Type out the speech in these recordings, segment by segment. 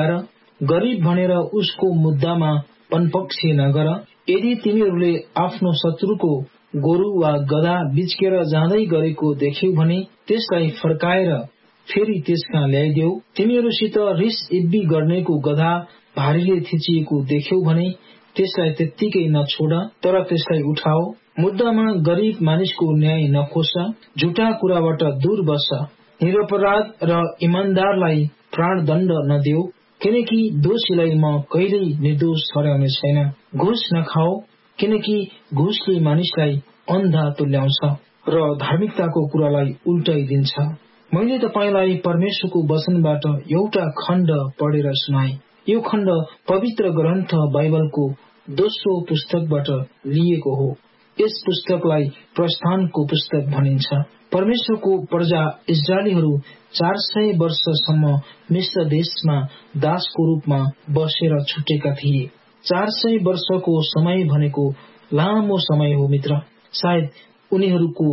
र गरिब भनेर उसको मुद्दामा पनपक्षी नगर। यदि तिमीहरूले आफ्नो शत्रुको गोरु वा गधा बिचकेर जाँदै गरेको देख्यौ भने त्यसलाई फर्काएर फेरि त्यसका ल्याइदेऊ। तिमीहरूसित रिस इब्बी गर्नेको गधा भारीले थिचिएको देख्यौ भने त्यसलाई त्यत्तिकै नछोड, तर त्यसलाई उठाओ। मुद्दामा गरिब मानिसको न्याय नखोस, झुटा कुराबाट दूर बस। निरपराध र इमानदारलाई प्राणदण्ड नदेऊ, किनकि दोषीलाई म कहिल्यै निर्दोष ठहराउने छैन। घुस नखाओ, किनकि घुसले मानिसलाई अन्धा तुल्याउँछ र धार्मिकताको कुरालाई उल्टाइदिन्छ। मैले तपाईलाई परमेश्वरको वचनबाट एउटा खण्ड पढेर सुनाए। यो खण्ड पवित्र ग्रन्थ बाइबलको दोस्रो पुस्तकबाट लिएको हो। यस पुस्तकलाई प्रस्थानको पुस्तक भनिन्छ। परमेश्वरको प्रजा इस्राएलीहरू 400 वर्षसम्म मिस्र देशमा दासको रूपमा बसेर छुटेका थिए। 400 वर्षको समय भनेको लामो समय हो मित्र। सायद उनीहरूको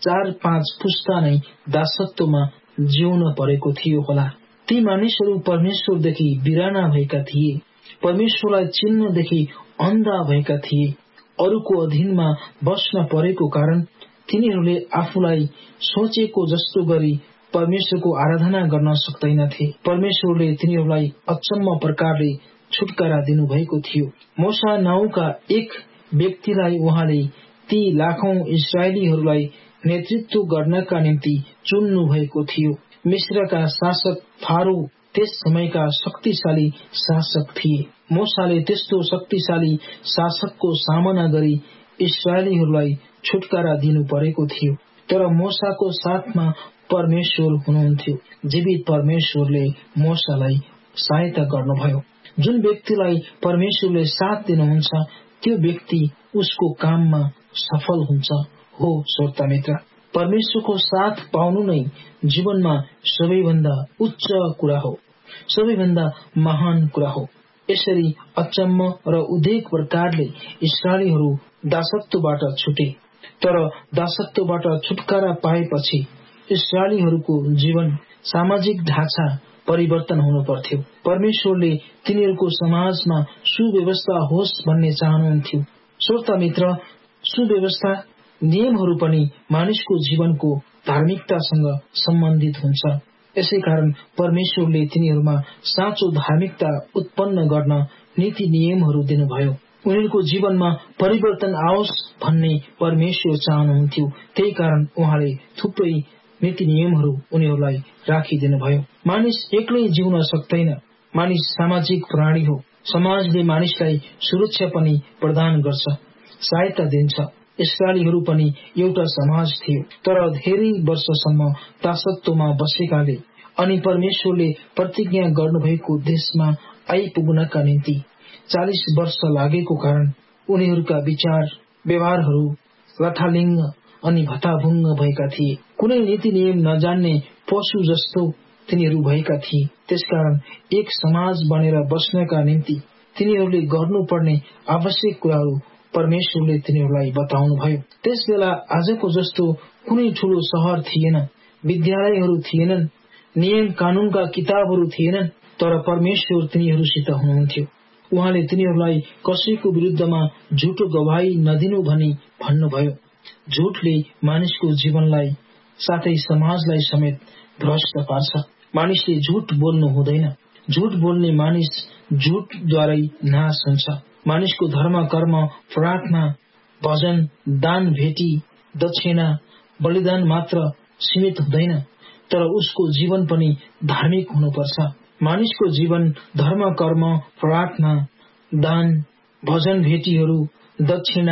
4-5 पुस्ता नै दासत्वमा जिउन परेको थियो होला। ती मानिसहरू परमेश्वरदेखि बिराना भएका थिए, परमेश्वरलाई चिन्नदेखि अन्धा भएका थिए। अरूको अधीनमा बस्न परेको कारण तिनीहरूले आफूलाई सोचेको जस्तो गरी परमेश्वरको आराधना गर्न सक्दैनथे। परमेश्वरले तिनीहरूलाई अचम्म प्रकारले छुटकारा दिनुभएको थियो। मोसा नाउँका एक व्यक्तिलाई उहाँले ती लाखौं इस्राएलीहरूलाई नेतृत्व गर्नका निम्ति चुन्नु भएको थियो। मिस्रका शासक फारो त्यस समयका शक्तिशाली शासक थिए। मोसाले त्यस्तो शक्तिशाली शासकको सामना गरी इस्राएलीहरूलाई छुटकारा दिनु परेको थियो। तर मोसाको साथमा परमेश्वर हुनुहुन्थ्यो। जीवित परमेश्वरले मोसालाई सहायता गर्नुभयो। जुन व्यक्तिलाई परमेश्वरले साथ दिनुहुन्छ त्यो व्यक्ति उसको काममा सफल हुन्छ। हो श्रोता मित्र, परमेश्वरको साथ पाउनु नै जीवनमा सबैभन्दा उच्च कुरा हो, सबैभन्दा महान कुरा हो। यसरी अचम्म र उदेक प्रकारले इस्राएलीहरू दासत्वबाट छुटे। तर दासत्वबाट छुटकारा पाएपछि इस्राएलीहरूको जीवन सामाजिक ढाँचा परिवर्तन हुनु पर्थ्यो। परमेश्वरले तिनीहरूको समाजमा सुव्यवस्था होस् भन्ने चाहनुहुन्थ्यो। श्रोता मित्र, सुव्यवस्था नियमहरू पनि मानिसको जीवनको धार्मिकतासँग सम्बन्धित हुन्छ। यसै कारण परमेश्वरले तिनीहरूमा साँचो धार्मिकता उत्पन्न गर्न नीति नियमहरू दिनुभयो। उनीहरूको जीवनमा परिवर्तन आओस् भन्ने परमेश्वर चाहनुहुन्थ्यो। त्यही कारण उहाँले थुप्रै नीति नियमहरू उनीहरूलाई राखिदिनुभयो। मानिस एक्लै जिउन सक्दैन। मानिस सामाजिक प्राणी हो। समाजले मानिसलाई सुरक्षा पनि प्रदान गर्छ, सहायता दिन्छ। इस्राएलीहरू पनि एउटा समाज थियो, तर धेरै वर्षसम्म दासत्वमा बसेकाले अनि परमेश्वरले प्रतिज्ञा गर्नुभएको देशमा आइपुग्नका निम्ति 40 वर्ष लागेको कारण उनीहरूका विचार व्यवहारहरू लथालिङ्ग अनि भताभुङ्ग भएका थिए। कुनै नीति नियम नजान्ने पशु जस्तो तिनीहरू भएका थिए। त्यसकारण एक समाज बनेर बस्नका निम्ति तिनीहरूले गर्नुपर्ने आवश्यक कुराहरू परमेश्वरले तिनीहरूलाई बताउनुभयो। त्यस बेला आजको जस्तो कुनै ठूलो शहर थिएन, विद्यालयहरू थिएनन्, नियम कानूनका किताबहरू थिएनन्। तर परमेश्वर तिनीहरूसित हुनुहुन्थ्यो। उहाँले तिनीहरूलाई कसैको विरुद्धमा झुटो गवाही नदिनु भनी भन्नुभयो। झुटले मानिसको जीवनलाई साथै समाजलाई समेत भ्रष्ट पार्छ। मानिसले झुट बोल्नु हुँदैन। झुट बोल्ने मानिस झुटद्वारै नाश हुन्छ। मानिसको धर्म, कर्म, प्रार्थना, भजन, दान, भेटी, दक्षिणा, बलिदान मात्र सीमित हुँदैन, तर उसको जीवन पनि धार्मिक हुनुपर्छ। मानिसको जीवन धर्म, कर्म, प्रार्थना, दान, भजन, भेटीहरू, दक्षिणा,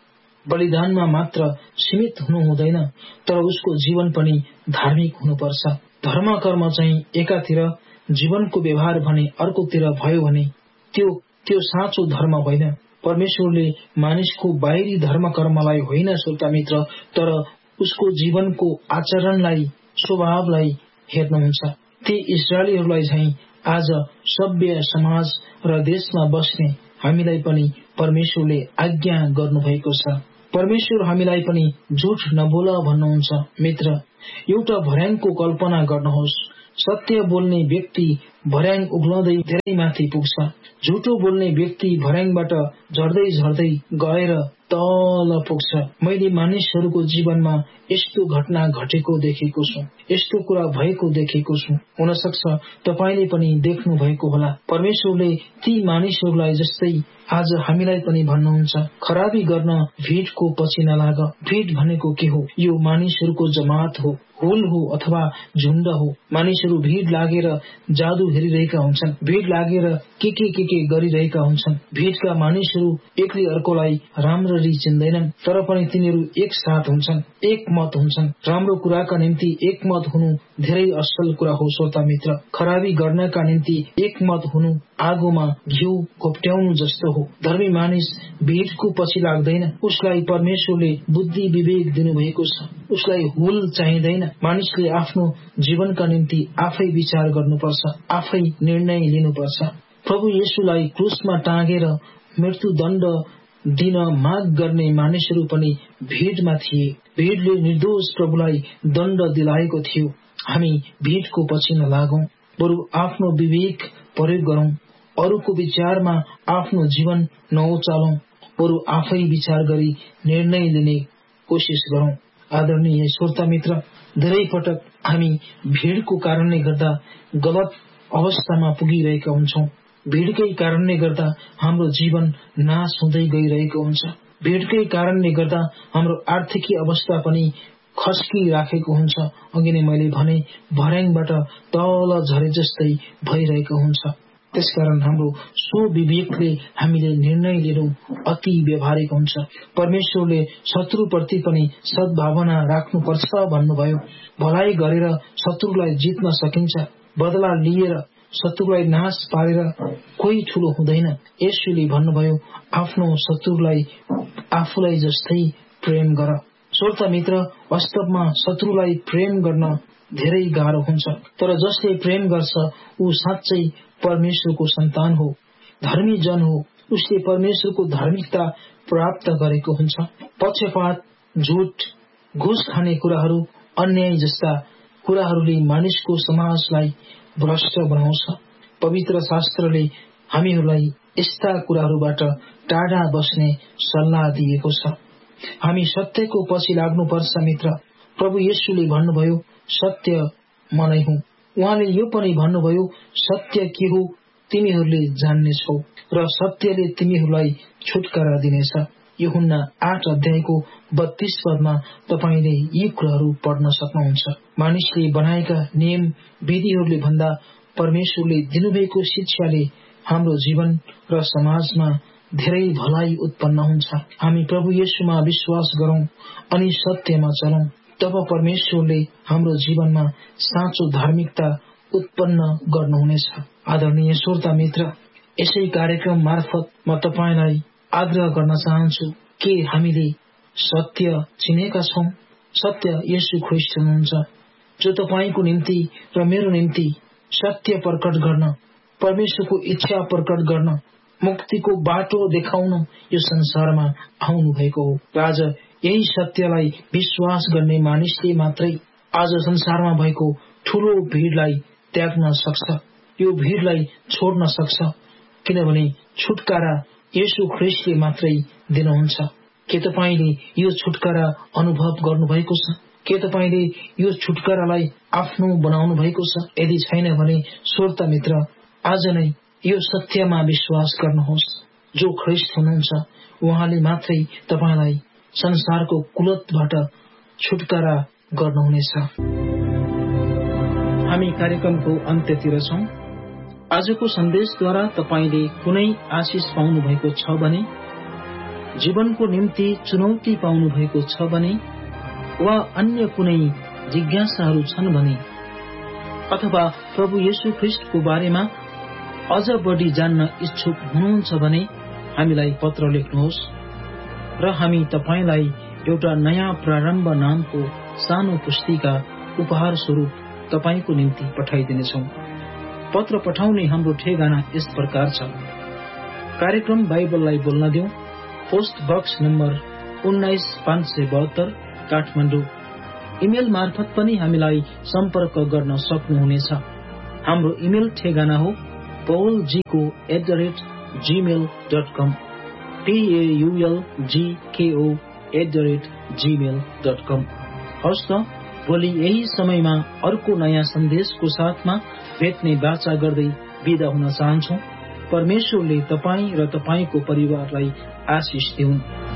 बलिदानमा मात्र सीमित हुनु हुँदैन, तर उसको जीवन पनि धार्मिक हुनुपर्छ। धर्म कर्म चाहिँ एकातिर, जीवनको व्यवहार भने अर्कोतिर भयो भने त्यो साँचो धर्म होइन। परमेश्वरले मानिसको बाहिरी धर्म कर्मलाई होइन श्रोता मित्र, तर उसको जीवनको आचरणलाई, स्वभावलाई हेर्नुहुन्छ। ती इस्राएलीहरूलाई चाहिँ आज सभ्य समाज र देशमा बस्ने हामीलाई पनि परमेश्वरले आज्ञा गर्नुभएको छ। परमेश्वर हामीलाई पनि झुट नबोल भन्नुहुन्छ। मित्र, एउटा भर्याङको कल्पना गर्नुहोस्। सत्य बोल्ने व्यक्ति भर्याङ उक्लँदै धेरै माथि पुग्छ। झुटो बोल्ने व्यक्ति भर्याङबाट झर्दै झर्दै गएर तल पुग्छ। मैले मानिसहरूको जीवनमा यस्तो घटना घटेको देखेको छु, यस्तो कुरा भएको देखेको छु। हुन सक्छ तपाईले पनि देख्नु भएको होला। परमेश्वरले ती मानिसहरूलाई जस्तै आज हामीलाई पनि भन्नुहुन्छ, खराबी गर्न भीडको पछि नलाग। भीड भनेको के हो? यो मानिसहरूको जमात हो, हुल हो अथवा झुण्ड हो। मानिसहरू भीड लागेर जादु हेरिरहेका हुन्छन्, भीड लागेर के गरिरहेका हुन्छन्। भीडका मानिसहरू एकले अर्कोलाई राम्ररी चिन्दैनन्, तर पनि तिनीहरू एक साथ हुन्छन्, एक मत हुन्छन्। राम्रो कुराका निम्ति एक मत हुनु धेरै असल कुरा हो श्रोता मित्र। खराबी गर्नका निम्ति एक मत हुनु आगोमा घिउ घोप्ट्याउनु जस्तो हो। धर्मी मानिस भीडको पछि लाग्दैन। उसलाई परमेश्वरले बुद्धि विवेक दिनुभएको छ, उसलाई हुल चाहिँदैन। मानिसले आफ्नो जीवनका निम्ति आफै विचार गर्नुपर्छ, आफै निर्णय लिनुपर्छ। प्रभु येशूलाई क्रुसमा टाँगेर मृत्युदण्ड दिन माग गर्ने मानिसहरू पनि भीडमा थिए। भीडले निर्दोष प्रभुलाई दण्ड दिलाएको थियो। हामी भीडको पछि नलागौं, बरु आफ्नो विवेक प्रयोग गरौं। अरूको विचारमा आफ्नो जीवन नउचालौं, बरु आफै विचार गरी निर्णय लिने कोशिश गरौं। आदरणीय श्रोता मित्र, धेरै पटक हामी भीडको कारणले गर्दा गलत अवस्थामा पुगिरहेका हुन्छौं। भीडकै कारणले गर्दा हाम्रो जीवन नाश हुँदै गइरहेको हुन्छ। भीडकै कारणले गर्दा हाम्रो आर्थिक अवस्था पनि खस्किराखेको हुन्छ। अघि नै मैले भने भर्याङबाट तल झरे जस्तै भइरहेको हुन्छ। त्यसकारण हाम्रो स्वविवेकले हामीले निर्णय लिनु अति व्यावहारिक हुन्छ। परमेश्वरले शत्रुप्रति पनि सद्भावना राख्नुपर्छ भन्नुभयो। भलाइ गरेर शत्रुलाई जित्न सकिन्छ, बदला लिएर शत्रुलाई नाश पारेर कोही ठूलो हुँदैन। येशूले भन्नुभयो, आफ्नो शत्रुलाई आफूलाई जस्तै प्रेम गर। श्रोता मित्र, वास्तवमा शत्रुलाई प्रेम गर्न धेरै गाह्रो हुन्छ, तर जसले प्रेम गर्छ ऊ साँच्चै परमेश्वरको सन्तान हो, धर्मी जन हो। उसले परमेश्वरको धार्मिकता प्राप्त गरेको हुन्छ। पक्षपात, झुट, घुस खाने कुराहरू, अन्याय जस्ता कुराहरूले मानिसको समाजलाई भ्रष्ट बनाउँछ। पवित्र शास्त्रले हामीहरूलाई यस्ता कुराहरूबाट टाढा बस्ने सल्लाह दिएको छ। हामी सत्यको पछि लाग्नुपर्छ मित्र। प्रभु येशूले भन्नुभयो, सत्य म नै हुँ। उहाँले यो पनि भन्नुभयो, सत्य के हो तिमीहरूले जान्नेछौ र सत्यले तिमीहरूलाई छुटकारा दिनेछ। यूहन्ना 8 अध्यायको 32 पदमा तपाईले यी कुराहरू पढ्न सक्नुहुन्छ। मानिसले बनाएका नियम विधिहरूले भन्दा परमेश्वरले दिनुभएको शिक्षाले हाम्रो जीवन र समाजमा धेरै भलाइ उत्पन्न हुन्छ। हामी प्रभु येशूमा विश्वास गरौं अनि सत्यमा चलौं, तब परमेश्वरले हाम्रो जीवनमा साँचो धार्मिकता उत्पन्न गर्नुहुनेछ। आदरणीय श्रोता मित्र, यसै कार्यक्रम मार्फत म तपाईलाई आग्रह गर्न चाहन्छु के हामीले सत्य चिनेका छौं? सत्य येशू ख्रीष्ट हुनुहुन्छ, जो तपाईको निम्ति र मेरो निम्ति सत्य प्रकट गर्न, परमेश्वरको इच्छा प्रकट गर्न, मुक्तिको बाटो देखाउन यो संसारमा आउनु भएको हो। र आज यही सत्यलाई विश्वास गर्ने मानिसले मात्रै आज संसारमा भएको ठूलो भीडलाई त्याग्न सक्छ, यो भीडलाई छोड्न सक्छ, किनभने छुटकारा येशू ख्रीष्टले मात्रै दिनुहुन्छ। के तपाईले यो छुटकारा अनुभव गर्नुभएको छ? के तपाईले यो छुटकारालाई आफ्नो बनाउनु भएको छ? यदि छैन भने श्रोता मित्र, आज नै यो सत्यमा विश्वास गर्नुहोस्। जो ख्रीष्ट हुनुहुन्छ उहाँले मात्रै तपाईलाई संसारको कुलतबाट छुटकारा गर्नुहुनेछ। हामी कार्यक्रमको अन्त्यतिर छौं। आजको सन्देशद्वारा तपाईले कुनै आशिष पाउनु भएको छ भने, जीवनको निम्ति चुनौती पाउनु भएको छ भने, वा अन्य कुनै जिज्ञासाहरू छन् भने, अथवा प्रभु येशू ख्रीष्टको बारेमा अझ बढी जान्न इच्छुक हुनुहुन्छ भने हामीलाई पत्र लेख्नुहोस् र हामी तपाईलाई एउटा नयाँ प्रारम्भ नामको सानो पुस्तिका उपहार स्वरूप तपाईको निम्ति पठाइदिनेछौं। पत्र पठाउने हाम्रो ठेगाना यस प्रकार छ। कार्यक्रम बाइबललाई बोल्न देऊ, post box number 19572 Kathmandu. Email मार्फत पनि हामीलाई सम्पर्क गर्न सक्नुहुनेछ। हाम्रो इमेल ठेगाना हो paulgko@gmail.com paulgko@gmail.com। हवस् त, भोलि यही समयमा अर्को नयाँ सन्देशको साथमा भेट्ने बाचा गर्दै बिदा हुन चाहन्छौ। परमेश्वरले तपाईँ र तपाईको परिवारलाई आशिष दिउन्।